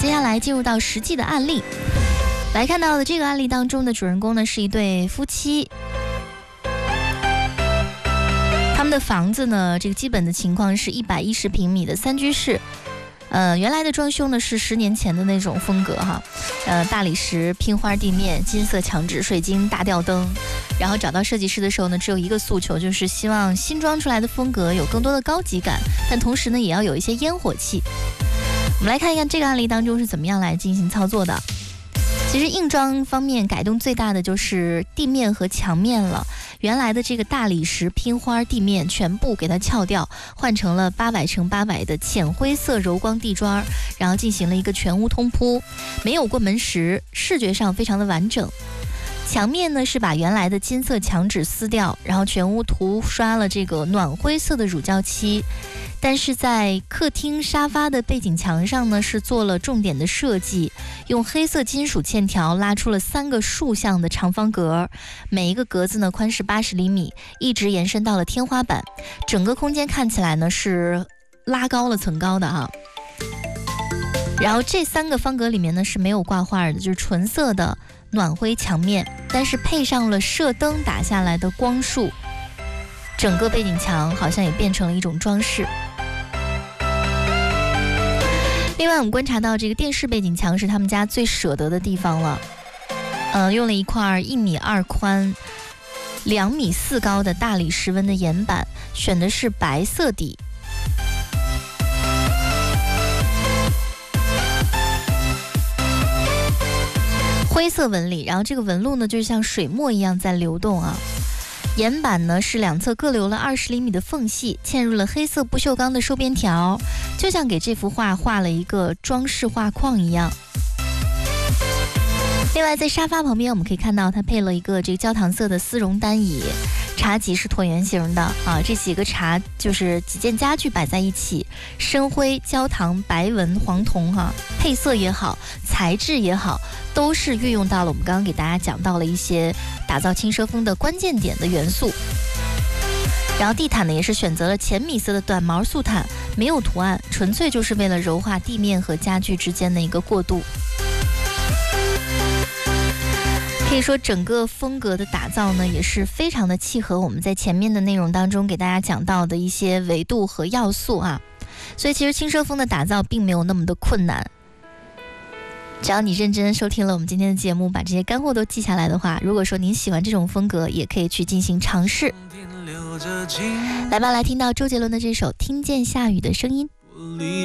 接下来进入到实际的案例，来看到的这个案例当中的主人公呢是一对夫妻，他们的房子呢，这个基本的情况是110平米的3居室。原来的装修呢是10年前的那种风格哈，大理石拼花地面，金色墙纸，水晶大吊灯。然后找到设计师的时候呢，只有一个诉求，就是希望新装出来的风格有更多的高级感，但同时呢也要有一些烟火气。我们来看一看这个案例当中是怎么样来进行操作的。其实硬装方面改动最大的就是地面和墙面了，原来的这个大理石拼花地面全部给它撬掉，换成了800×800的浅灰色柔光地砖，然后进行了一个全屋通铺，没有过门石，视觉上非常的完整。墙面呢是把原来的金色墙纸撕掉，然后全屋涂刷了这个暖灰色的乳胶漆，但是在客厅沙发的背景墙上呢是做了重点的设计，用黑色金属线条拉出了3个竖向的长方格，每一个格子呢宽是80厘米，一直延伸到了天花板，整个空间看起来呢是拉高了层高的哈。然后这3个方格里面呢是没有挂画的，就是纯色的暖灰墙面，但是配上了射灯打下来的光束，整个背景墙好像也变成了一种装饰。另外我们观察到这个电视背景墙是他们家最舍得的地方了，用了一块1.2米宽2.4米高的大理石纹的岩板，选的是白色底，灰色纹理，然后这个纹路呢就是像水墨一样在流动啊。岩板呢是两侧各留了20厘米的缝隙，嵌入了黑色不锈钢的收边条，就像给这幅画画了一个装饰画框一样。另外在沙发旁边我们可以看到它配了一个这个焦糖色的丝绒单椅，茶几是椭圆形的啊，这几个茶就是几件家具摆在一起，深灰、焦糖、白纹、黄铜哈，配色也好，材质也好，都是运用到了我们刚刚给大家讲到了一些打造轻奢风的关键点的元素。然后地毯呢也是选择了浅米色的短毛素毯，没有图案，纯粹就是为了柔化地面和家具之间的一个过渡。可以说整个风格的打造呢也是非常的契合我们在前面的内容当中给大家讲到的一些维度和要素啊，所以其实轻奢风的打造并没有那么的困难，只要你认真收听了我们今天的节目，把这些干货都记下来的话，如果说您喜欢这种风格也可以去进行尝试。来吧，来听到周杰伦的这首《听见下雨的声音》。